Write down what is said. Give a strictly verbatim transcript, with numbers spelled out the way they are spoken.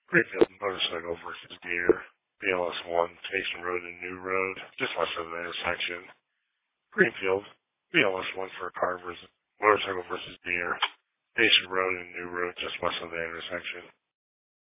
Greenfield motorcycle versus deer. B L S one, Station Road and New Road, just west of the intersection. Greenfield, B L S one for a car versus motorcycle versus deer. Station Road and New Road, just west of the intersection.